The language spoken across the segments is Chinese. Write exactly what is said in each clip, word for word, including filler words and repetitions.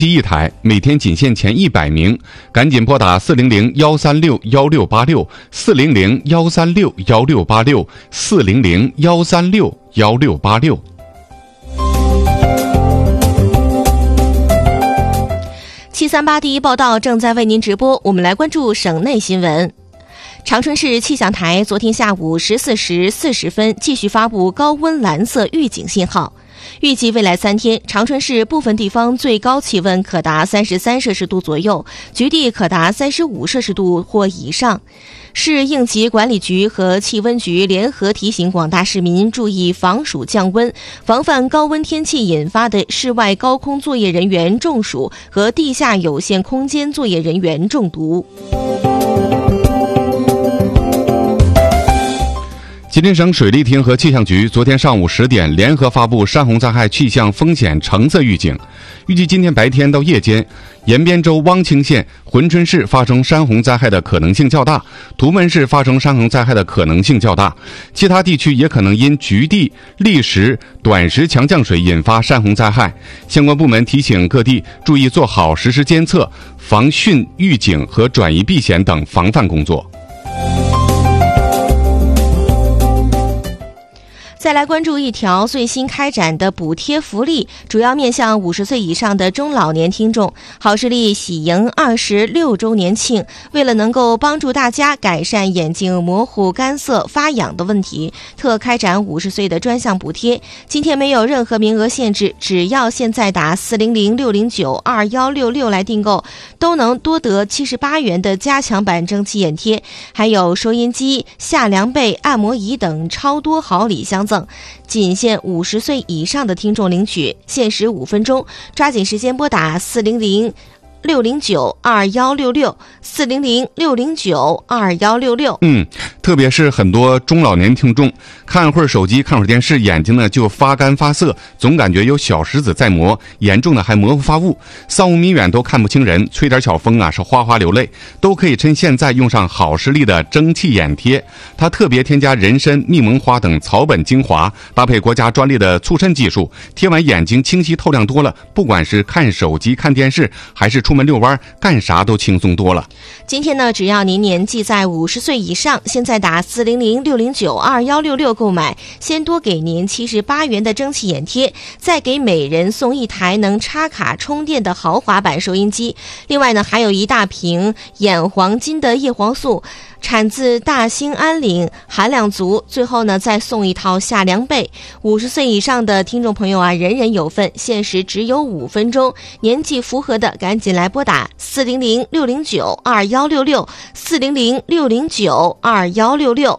第一台，每天仅限前一百名，赶紧拨打四零零幺三六幺六八六四零零幺三六幺六八六四零零幺三六幺六八六。 七三八第一报道正在为您直播，我们来关注省内新闻。长春市气象台昨天下午十四时四十分继续发布高温蓝色预警信号，预计未来三天，长春市部分地方最高气温可达三十三摄氏度左右，局地可达三十五摄氏度或以上。市应急管理局和气温局联合提醒广大市民注意防暑降温，防范高温天气引发的室外高空作业人员中暑和地下有限空间作业人员中毒。 吉林省水利厅和气象局昨天上午十点联合发布山洪灾害气象风险橙色预警，预计今天白天到夜间，延边州汪清县、珲春市发生山洪灾害的可能性较大，图们市发生山洪灾害的可能性较大，其他地区也可能因局地、砾石、短时强降水引发山洪灾害。相关部门提醒各地注意做好实时监测、防汛预警和转移避险等防范工作。 再来关注一条最新开展的补贴福利，主要面向五十岁以上的中老年听众。好视力喜迎二十六周年庆，为了能够帮助大家改善眼睛模糊、干涩、发痒的问题，特开展五十岁的专项补贴。今天没有任何名额限制，只要现在打四零零六零九二幺六六来订购，都能多得七十八元的加强版蒸汽眼贴，还有收音机、下凉被、按摩仪等超多好礼相赠。仅限五十岁以上的听众领取，限时五分钟，抓紧时间拨打四零零六零九二幺六六四零零六零九二幺六六。 嗯，特别是很多中老年听众，看会儿手机、看会儿电视，眼睛呢就发干发涩，总感觉有小石子在磨，严重的还模糊发雾，丧无弥远都看不清人，吹点小风啊是哗哗流泪，都可以趁现在用上好视力的蒸汽眼贴。它特别添加人参、蜜蒙花等草本精华，搭配国家专利的促渗技术，贴完眼睛清晰透亮多了，不管是看手机、看电视，还是出门遛弯，干啥都轻松多了。 今天呢，只要您年纪在五十岁以上，现在打四零零六零九二幺六六购买，先多给您七十八元的蒸汽眼贴，再给每人送一台能插卡充电的豪华版收音机。另外呢，还有一大瓶眼黄金的叶黄素，产自大兴安岭，含量足。最后呢，再送一套下凉被。五十岁以上的听众朋友啊，人人有份，限时只有五分钟，年纪符合的赶紧来拨打四零零六零九二幺六六四零零六零九二幺六六。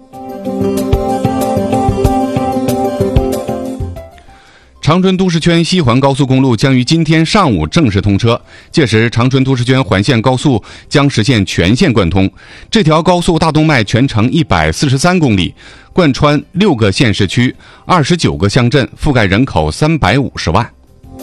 长春都市圈西环高速公路将于今天上午正式通车，届时长春都市圈环线高速将实现全线贯通。这条高速大动脉全程一百四十三公里，贯穿六个县市区、二十九个乡镇，覆盖人口三百五十万。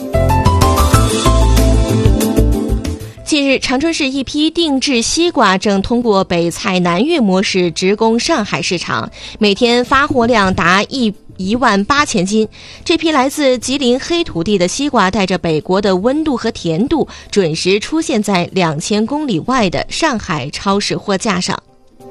近日，长春市一批定制西瓜正通过北菜南运模式直供上海市场，每天发货量达一一万八千斤。这批来自吉林黑土地的西瓜，带着北国的温度和甜度，准时出现在两千公里外的上海超市货架上。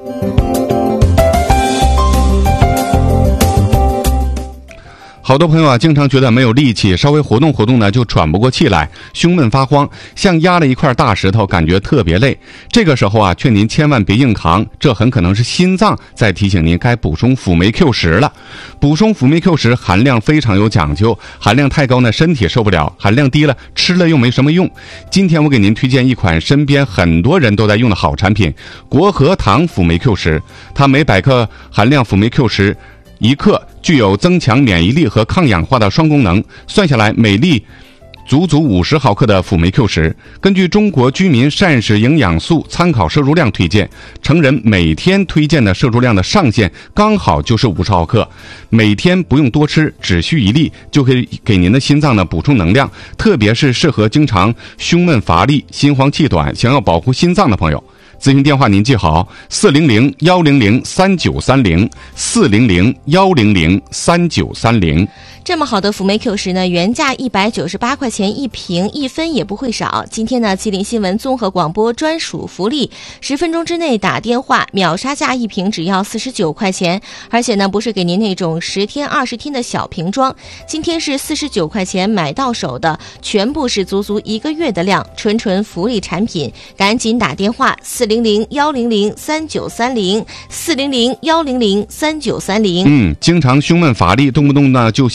好多朋友啊，经常觉得没有力气，稍微活动活动呢就喘不过气来，胸闷发慌，像压了一块大石头，感觉特别累。这个时候啊，劝您千万别硬扛，这很可能是心脏在提醒您该补充辅酶 Q 十了。补充辅酶 Q 十含量非常有讲究，含量太高呢身体受不了，含量低了吃了又没什么用。今天我给您推荐一款身边很多人都在用的好产品——国和堂辅酶 Q 十，它每百克含量辅酶 Q 十一克，具有增强免疫力和抗氧化的双功能，算下来每粒足足五十毫克的辅酶 Q 十。根据中国居民膳食营养素参考摄入量推荐，成人每天推荐的摄入量的上限刚好就是五十毫克，每天不用多吃，只需一粒就可以给您的心脏呢补充能量，特别是适合经常胸闷乏力、心慌气短、想要保护心脏的朋友。 咨询电话您记好：四零零幺零零三九三零，四零零幺零零三九三零。 这么好的辅酶 Q 十呢，原价一百九十八块钱一瓶，一分也不会少。今天呢，吉林新闻综合广播专属福利，十分钟之内打电话，秒杀价一瓶只要四十九块钱，而且呢，不是给您那种十天、二十天的小瓶装，今天是四十九块钱买到手的，全部是足足一个月的量，纯纯福利产品，赶紧打电话四零零幺零零三九三零，四零零幺零零三九三零。 嗯，经常胸闷乏力，动不动呢就